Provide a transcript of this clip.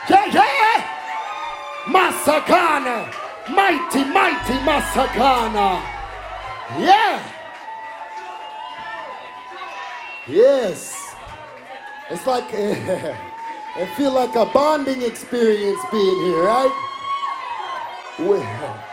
Yeah, yeah. Masakana. Mighty, mighty Masakana. Yeah. Yes. It's like, it feel like a bonding experience being here, right?